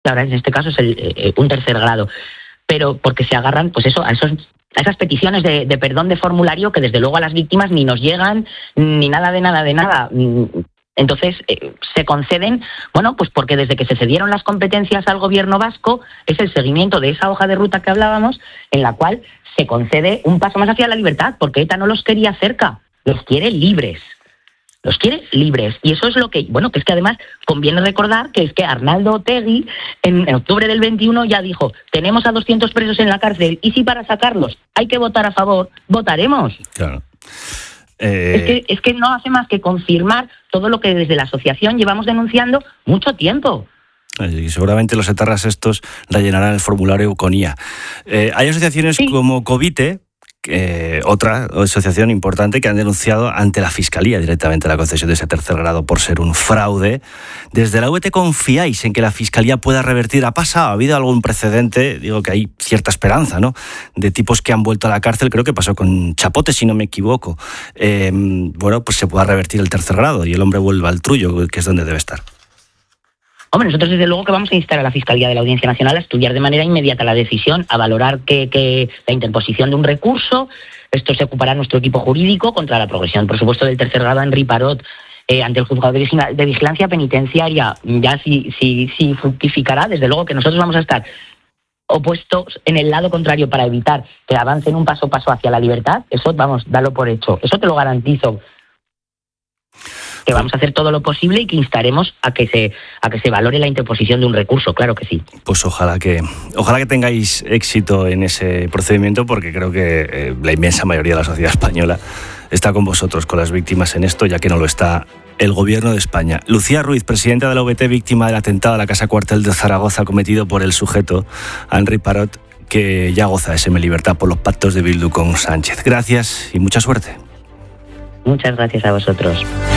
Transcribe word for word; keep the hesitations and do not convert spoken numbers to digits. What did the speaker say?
Ahora en este caso es el, eh, un tercer grado, pero porque se agarran, pues eso, a esos a esas peticiones de, de perdón de formulario que desde luego a las víctimas ni nos llegan, ni nada de nada de nada. Entonces eh, se conceden, bueno, pues porque desde que se cedieron las competencias al gobierno vasco es el seguimiento de esa hoja de ruta que hablábamos, en la cual se concede un paso más hacia la libertad, porque ETA no los quería cerca, los quiere libres. Los quiere libres. Y eso es lo que, bueno, que es que además conviene recordar que es que Arnaldo Otegi en, en octubre del veintiuno ya dijo, tenemos a doscientos presos en la cárcel y si para sacarlos hay que votar a favor, votaremos. Claro. Eh... Es que, es que no hace más que confirmar todo lo que desde la asociación llevamos denunciando mucho tiempo. Y seguramente los etarras estos rellenarán el formulario con I A. Eh, hay asociaciones sí. como Covite, Eh, otra asociación importante que han denunciado ante la Fiscalía directamente la concesión de ese tercer grado por ser un fraude. Desde la U V T confiáis en que la Fiscalía pueda revertir. ¿Ha pasado? ¿Ha habido algún precedente? Digo que hay cierta esperanza, ¿no? De tipos que han vuelto a la cárcel, creo que pasó con Chapote, si no me equivoco. Eh, bueno, pues se pueda revertir el tercer grado y el hombre vuelva al trullo, que es donde debe estar. Hombre, nosotros desde luego que vamos a instar a la Fiscalía de la Audiencia Nacional a estudiar de manera inmediata la decisión, a valorar que, que la interposición de un recurso, esto se ocupará nuestro equipo jurídico contra la progresión, por supuesto, del tercer grado Henri Parot eh, ante el Juzgado de Vigilancia Penitenciaria, ya si, si, si fructificará, desde luego que nosotros vamos a estar opuestos en el lado contrario para evitar que avancen un paso a paso hacia la libertad, eso vamos, dalo por hecho, eso te lo garantizo. Que vamos a hacer todo lo posible y que instaremos a que se a que se valore la interposición de un recurso, claro que sí. Pues ojalá que ojalá que tengáis éxito en ese procedimiento, porque creo que eh, la inmensa mayoría de la sociedad española está con vosotros, con las víctimas en esto, ya que no lo está el Gobierno de España. Lucía Ruiz, presidenta de la U V T, víctima del atentado a la Casa Cuartel de Zaragoza cometido por el sujeto Henri Parot, que ya goza de semilibertad por los pactos de Bildu con Sánchez. Gracias y mucha suerte. Muchas gracias a vosotros.